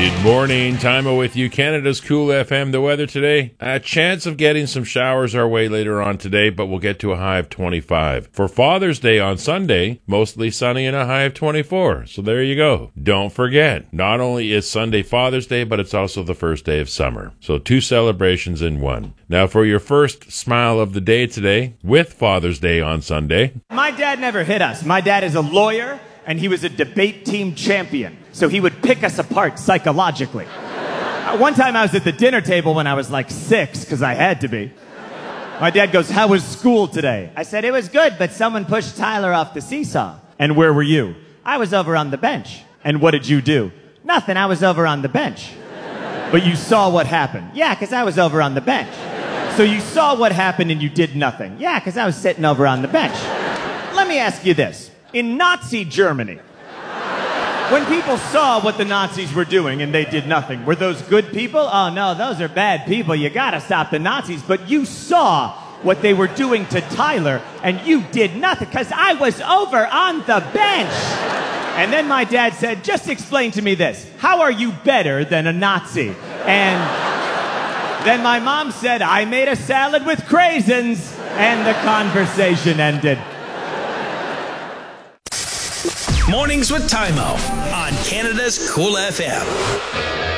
Good morning, Timo with you, Canada's Cool FM. The weather today, a chance of getting some showers our way later on today, but we'll get to a high of 25. For Father's Day on Sunday, mostly sunny and a high of 24. So there you go. Don't forget, not only is Sunday Father's Day, but it's also the first day of summer. So 2 celebrations in one. Now for your first smile of the day today, with Father's Day on Sunday. My dad never hit us. My dad is a lawyer, and he was a debate team champion. So he would pick us apart psychologically. One time I was at the dinner table when I was like 6, because I had to be. My dad goes, "How was school today?" I said, "It was good, but someone pushed Tyler off the seesaw." "And where were you?" "I was over on the bench." "And what did you do?" "Nothing, I was over on the bench." "But you saw what happened?" "Yeah, because I was over on the bench." "So you saw what happened and you did nothing?" "Yeah, because I was sitting over on the bench." Let me ask you this. In Nazi Germany, when people saw what the Nazis were doing and they did nothing, were those good people? "Oh no, those are bad people. You gotta stop the Nazis." But you saw what they were doing to Tyler and you did nothing because I was over on the bench. And then my dad said, "Just explain to me this. How are you better than a Nazi?" And then my mom said, "I made a salad with craisins." And the conversation ended. Mornings with Tymo on Canada's Cool FM.